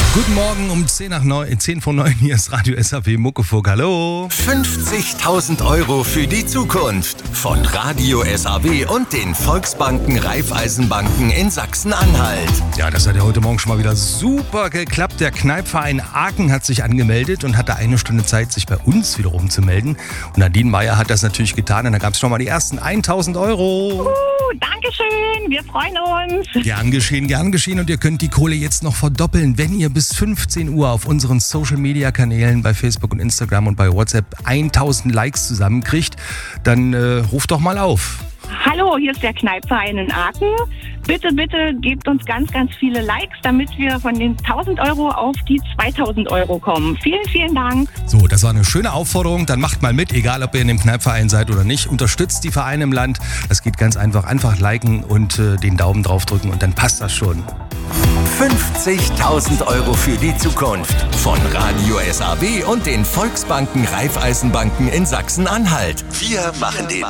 Guten Morgen um 10 vor 9, hier ist Radio SAP Muckefuck. Hallo. 50.000 Euro für die Zukunft von Radio SAP und den Volksbanken Raiffeisenbanken in Sachsen-Anhalt. Ja, das hat ja heute Morgen schon mal wieder super geklappt. Der Kneipverein Aachen hat sich angemeldet und hatte 1 Stunde Zeit, sich bei uns wiederum zu melden. Und Nadine Meyer hat das natürlich getan und da gab es schon mal die ersten 1.000 Euro. Dankeschön, wir freuen uns. Gern geschehen und ihr könnt die Kohle jetzt noch verdoppeln, wenn ihr bis 15 Uhr auf unseren Social-Media-Kanälen bei Facebook und Instagram und bei WhatsApp 1.000 Likes zusammenkriegt. Dann ruft doch mal auf. Hallo, hier ist der Kneipverein in Aachen. Bitte, bitte gebt uns ganz, ganz viele Likes, damit wir von den 1.000 Euro auf die 2.000 Euro kommen. Vielen, vielen Dank. So, das war eine schöne Aufforderung. Dann macht mal mit, egal ob ihr in dem Kneipverein seid oder nicht. Unterstützt die Vereine im Land. Das geht ganz einfach. Einfach liken und den Daumen drauf drücken und dann passt das schon. 50.000 Euro für die Zukunft von Radio SAP und den Volksbanken Raiffeisenbanken in Sachsen-Anhalt. Wir machen den